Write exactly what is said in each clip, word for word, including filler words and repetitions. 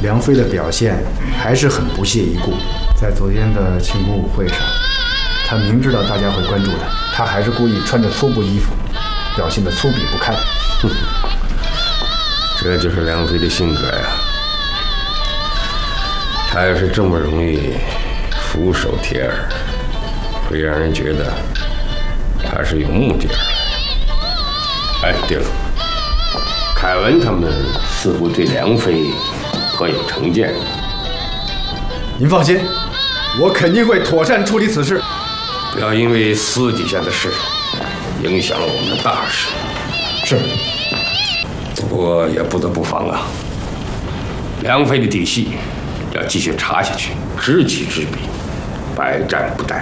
梁飞的表现还是很不屑一顾。在昨天的庆功舞会上，他明知道大家会关注他，他还是故意穿着粗布衣服，表现得粗鄙不堪。 哼，这就是梁飞的性格呀。他要是这么容易俯首帖耳，会让人觉得他是有目的而来。哎，对了，凯文他们似乎对梁飞颇有成见。 您放心，我肯定会妥善处理此事。 不要因为私底下的事影响了我们的大事。 是。 不过也不得不防啊，梁飞的底细要继续查下去，知己知彼，百战不殆。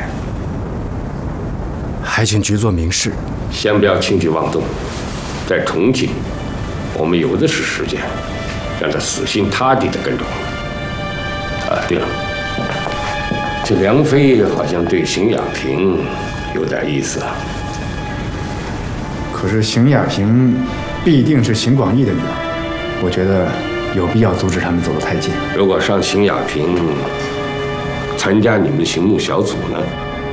还请局座明示。 先不要轻举妄动，在重庆，我们有的是时间，让他死心塌地地跟着我们。啊，对了，这梁飞好像对邢雅萍有点意思啊。 可是邢雅萍必定是邢广义的女儿，我觉得有必要阻止他们走得太近。 如果让邢雅萍参加你们邢木小组呢？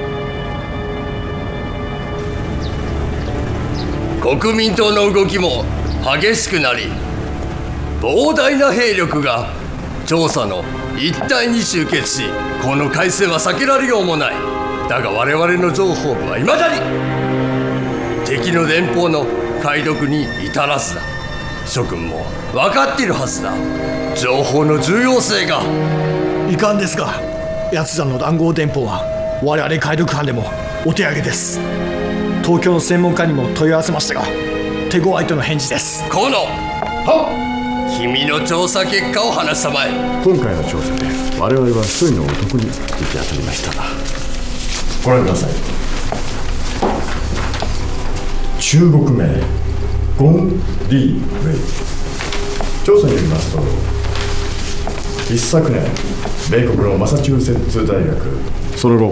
国民党の動きも激しくなり、膨大な兵力が調査の一帯に集結し、この海戦は避けられようもない。だが我々の情報部は未だに敵の連邦の解読に至らずだ。諸君も分かっているはずだ。情報の重要性が。 いかんですが、奴らの暗号電報は我々解読班でもお手上げです。東京の専門家にも問い合わせましたが、手強いとの返事です。 河野、君の調査結果を話したまえ。 今回の調査で我々は一人の男に行き当たりました。ご覧ください。中国名ゴン・リー・ウェイ。調査によりますと、一昨年米国のマサチューセッツ大学、その後